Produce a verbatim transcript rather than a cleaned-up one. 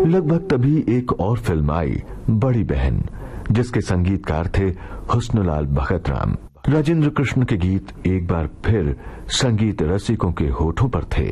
लगभग तभी एक और फिल्म आई, बड़ी बहन, जिसके संगीतकार थे हुस्नलाल भगत राम। राजेंद्र कृष्ण के गीत एक बार फिर संगीत रसिकों के होठों पर थे।